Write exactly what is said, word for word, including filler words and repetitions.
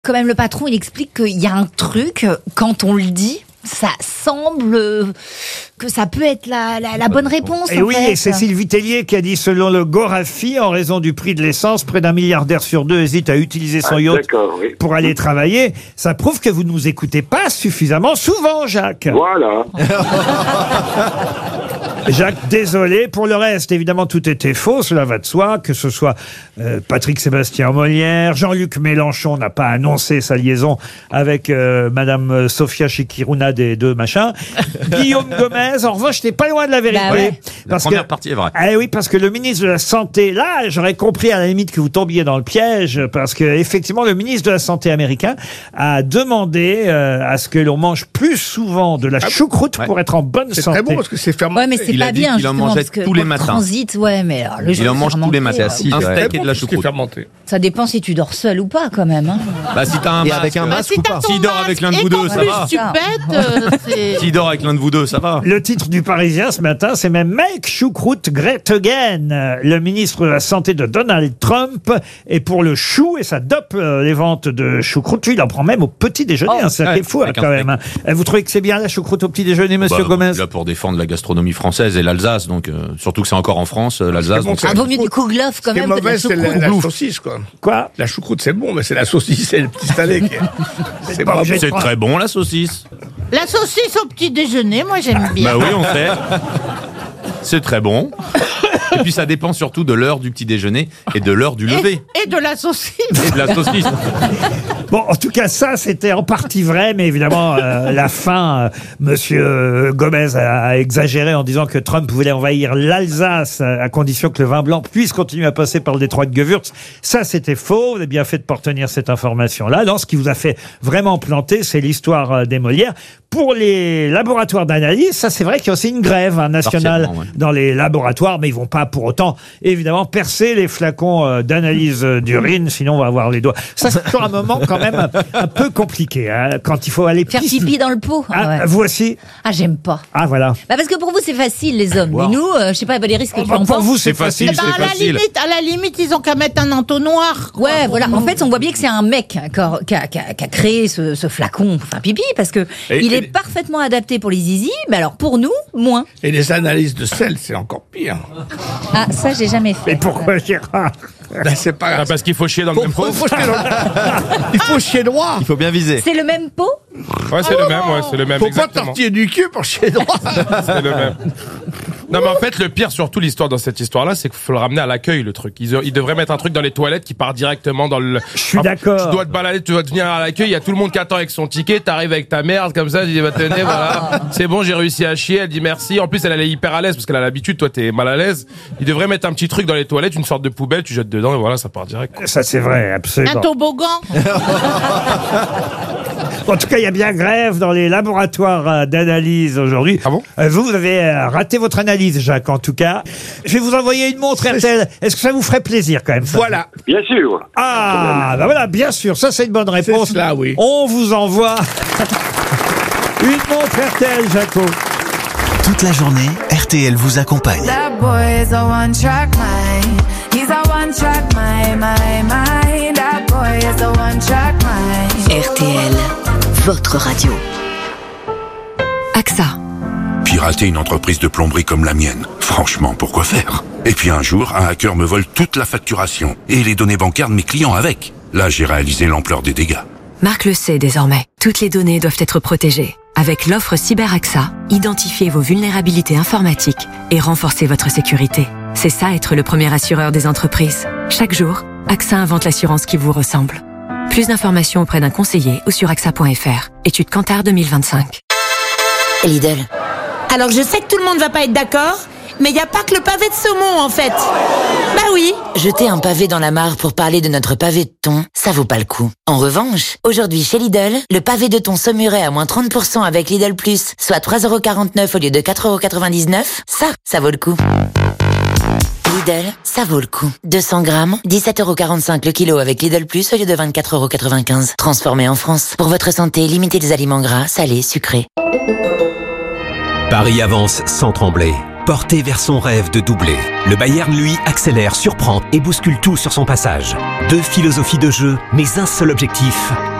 Quand même, le patron, il explique qu'il y a un truc, quand on le dit, ça semble que ça peut être la, la, la bonne réponse. Et en oui, fait. et c'est Sylvie Tellier qui a dit, selon le Gorafi, en raison du prix de l'essence, près d'un milliardaire sur deux hésite à utiliser son Ah, yacht d'accord, oui. pour aller travailler. Ça prouve que vous ne nous écoutez pas suffisamment souvent, Jacques. Voilà. Jacques, désolé. Pour le reste, évidemment, tout était faux. Cela va de soi. Que ce soit euh, Patrick Sébastien Molière, Jean-Luc Mélenchon n'a pas annoncé sa liaison avec euh, Madame Sofia Chikiruna des deux machins. Guillaume Gomez, en revanche, n'était pas loin de la vérité. Bah ouais. La première partie est vraie. Eh oui, parce que le ministre de la Santé, là, j'aurais compris à la limite que vous tombiez dans le piège, parce que effectivement, le ministre de la Santé américain a demandé euh, à ce que l'on mange plus souvent de la choucroute ouais. pour être en bonne C'est santé. très bon parce que c'est fermenté. Ouais, mais c'est Il a pas dit bien, qu'il en justement, mangeait parce que tous les pour le matins. transit, ouais, mais alors, le Il en jour mange tous les matins. fermenté, Un euh, steak et de la Tout ce qui est choucroute. fermenté. Ça dépend si tu dors seul ou pas, quand même. Hein. Bah, si t'as un Et masque, avec un bah, masque Si ou t'as pas ton S'il dort masque avec l'un de et vous qu'en deux, ça plus va. tu pètes, euh, c'est... s'il dort avec l'un de vous deux, ça va. Le titre du Parisien ce matin, c'est même Make Choucroute Great Again. Le ministre de la Santé de Donald Trump est pour le chou et ça dope euh, les ventes de choucroute. Lui, il en prend même au petit déjeuner. Oh. hein, c'est ça qui est Ouais, fou hein, avec quand un même. hein. Euh, Vous trouvez que c'est bien la choucroute au petit déjeuner, monsieur Bah, Gomez? Là pour défendre la gastronomie française et l'Alsace, donc euh, surtout que c'est encore en France, euh, l'Alsace. bon, donc, c'est Ah, vaut mieux du kouglof, quand Ce qui est même, que de la mauvais, c'est la, choucroute. la saucisse, quoi. Quoi? La choucroute, c'est bon, mais c'est la saucisse et le petit salé qui est... C'est pas pas obligé bon. c'est très bon la saucisse. La saucisse au petit déjeuner, moi j'aime bien. Bah oui, on sait. C'est très bon. Et puis ça dépend surtout de l'heure du petit déjeuner et de l'heure du lever. Et, et de la saucisse. Et de la saucisse. Bon, en tout cas, ça, c'était en partie vrai, mais évidemment, euh, la fin, euh, monsieur Gomez a, a exagéré en disant que Trump voulait envahir l'Alsace à, à condition que le vin blanc puisse continuer à passer par le détroit de Gewürz. Ça, c'était faux. Vous avez bien fait de pas retenir cette information-là. Non, ce qui vous a fait vraiment planter, c'est l'histoire euh, des Molières. Pour les laboratoires d'analyse, ça, c'est vrai qu'il y a aussi une grève hein, nationale Partiellement, ouais. dans les laboratoires, mais ils vont pas pour autant, évidemment, percer les flacons euh, d'analyse euh, d'urine, sinon on va avoir les doigts. Ça, c'est toujours un moment quand même un, un peu compliqué, hein, quand il faut aller Faire pisser. pipi dans le pot. Ah, ouais. vous aussi? Ah, j'aime pas. Ah, voilà. Bah parce que pour vous c'est facile les hommes, Wow. mais nous, euh, je sais pas, Valérie, ce que Oh, tu bah, en pour penses. vous, c'est C'est facile, facile. Bah, c'est à la facile. limite, à la limite, ils ont qu'à mettre un entonnoir. quoi. Ouais, voilà. En fait, on voit bien que c'est un mec hein, qui a, qui a- qui a- qui a créé ce, ce flacon pour faire pipi, parce que Et- il et- est parfaitement adapté pour les zizi, mais alors pour nous, moins. Et les analyses de sel, c'est encore pire. Ah, ça, j'ai jamais fait. Mais pourquoi, Gérard? Là, c'est pas... Ah, parce qu'il faut chier dans le Faut- même pot. faut- faut chier dans- Il faut chier droit. Il faut bien viser. C'est le même pot? Ouais, c'est le même, ouais, c'est le même. Faut pas exactement. tortiller du cul pour chier droit. C'est le même. Non, mais en fait, le pire, surtout l'histoire dans cette histoire-là, c'est qu'il faut le ramener à l'accueil, le truc. Ils, ils devraient mettre un truc dans les toilettes qui part directement dans le. Je suis En- d'accord. Tu dois te balader, tu dois te venir à l'accueil, il y a tout le monde qui attend avec son ticket, t'arrives avec ta merde, comme ça, tu dis, bah, tenez, voilà. C'est bon, j'ai réussi à chier, elle dit merci. En plus, elle, elle est hyper à l'aise parce qu'elle a l'habitude, toi, t'es mal à l'aise. Ils devraient mettre un petit truc dans les toilettes, une sorte de poubelle, tu jettes dedans et voilà, ça part direct. quoi. Ça, c'est vrai, Un absolument. toboggan. En tout cas, il y a bien grève dans les laboratoires euh, d'analyse aujourd'hui. Ah bon Euh, Vous, vous avez euh, raté votre analyse, Jacques, en tout cas. Je vais vous envoyer une montre R T L. Est-ce que ça vous ferait plaisir, quand même ça Voilà. Bien sûr. Ah, bah voilà, bien sûr, ça c'est une bonne réponse. C'est cela, oui. On vous envoie une montre R T L, Jaco. Toute la journée, R T L vous accompagne. That boy is a one-track mind. He's a one-track mind, my, my. That boy is a one-track mind. R T L, votre radio. A X A. Pirater une entreprise de plomberie comme la mienne, franchement, pourquoi faire? Et puis un jour, un hacker me vole toute la facturation et les données bancaires de mes clients avec. Là, j'ai réalisé l'ampleur des dégâts. Marc le sait désormais. Toutes les données doivent être protégées. Avec l'offre Cyber A X A, identifiez vos vulnérabilités informatiques et renforcez votre sécurité. C'est ça être le premier assureur des entreprises. Chaque jour, A X A invente l'assurance qui vous ressemble. Plus d'informations auprès d'un conseiller ou sur A X A point F R. Étude Kantar deux mille vingt-cinq. Lidl. Alors je sais que tout le monde va pas être d'accord, mais il n'y a pas que le pavé de saumon en fait. Bah oui. Jeter un pavé dans la mare pour parler de notre pavé de thon, ça vaut pas le coup. En revanche, aujourd'hui chez Lidl, le pavé de thon saumuré à moins trente pour cent avec Lidl Plus, soit trois euros quarante-neuf au lieu de quatre euros quatre-vingt-dix-neuf, ça, ça vaut le coup. Lidl, ça vaut le coup. deux cents grammes, dix-sept euros quarante-cinq le kilo avec Lidl Plus au lieu de vingt-quatre euros quatre-vingt-quinze. Transformé en France. Pour votre santé, limitez les aliments gras, salés, sucrés. Paris avance sans trembler. porté vers son rêve de doubler. Le Bayern, lui, accélère, surprend et bouscule tout sur son passage. Deux philosophies de jeu, mais un seul objectif,